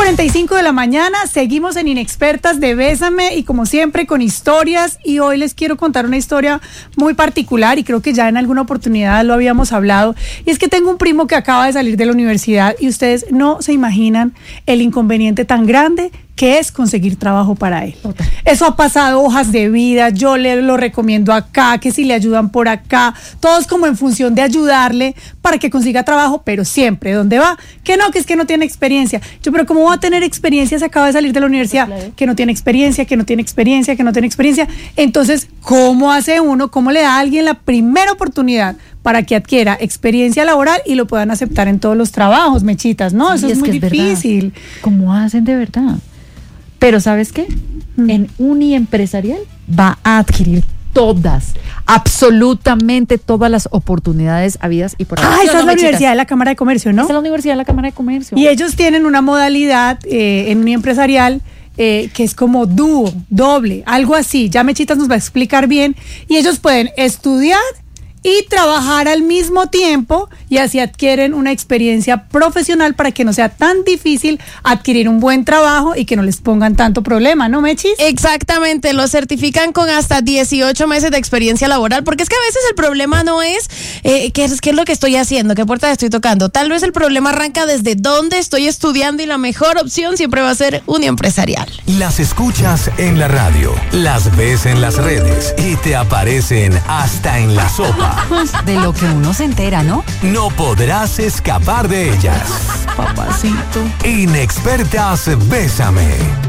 7:45 de la mañana, seguimos en Inexpertas de Bésame y como siempre con historias, y hoy les quiero contar una historia muy particular y creo que ya en alguna oportunidad lo habíamos hablado, y es que tengo un primo que acaba de salir de la universidad y ustedes no se imaginan el inconveniente tan grande que es conseguir trabajo para él. Eso ha pasado, hojas de vida, yo le lo recomiendo acá, que si le ayudan por acá, todos como en función de ayudarle para que consiga trabajo, pero siempre, ¿dónde va? Que es que no tiene experiencia. Yo, pero ¿cómo va a tener experiencia? Se acaba de salir de la universidad, claro. Que no tiene experiencia, que no tiene experiencia, que no tiene experiencia. Entonces, ¿cómo hace uno? ¿Cómo le da a alguien la primera oportunidad para que adquiera experiencia laboral y lo puedan aceptar en todos los trabajos, Mechitas? No, sí, eso es muy difícil. ¿Cómo hacen de verdad? Pero ¿sabes qué? En Uniempresarial va a adquirir absolutamente todas las oportunidades habidas y por ahí. Esa es la Universidad de la Cámara de Comercio, ¿no? Esa es la Universidad de la Cámara de Comercio. Y ellos tienen una modalidad en Uniempresarial que es como dúo, doble, algo así. Ya Mechitas nos va a explicar bien. Y ellos pueden estudiar y trabajar al mismo tiempo y así adquieren una experiencia profesional para que no sea tan difícil adquirir un buen trabajo y que no les pongan tanto problema, ¿no, Mechis? Exactamente, lo certifican con hasta 18 meses de experiencia laboral, porque es que a veces el problema no es qué es lo que estoy haciendo, qué puerta estoy tocando. Tal vez el problema arranca desde dónde estoy estudiando y la mejor opción siempre va a ser Uniempresarial. Las escuchas en la radio, las ves en las redes y te aparecen hasta en la sopa. De lo que uno se entera, ¿no? No podrás escapar de ellas. Papacito. Inexpertas Bésame.